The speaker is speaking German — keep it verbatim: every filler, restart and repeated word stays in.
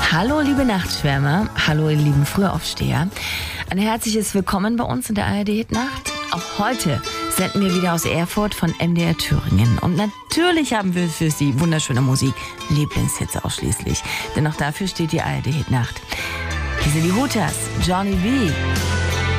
Hallo liebe Nachtschwärmer, hallo ihr lieben Frühaufsteher. Ein herzliches Willkommen bei uns in der A R D-Hitnacht. Auch heute senden wir wieder aus Erfurt von M D R Thüringen. Und natürlich haben wir für Sie wunderschöne Musik, Lieblingshits ausschließlich. Denn auch dafür steht die A R D-Hitnacht. Hier sind die Hooters, Johnny B.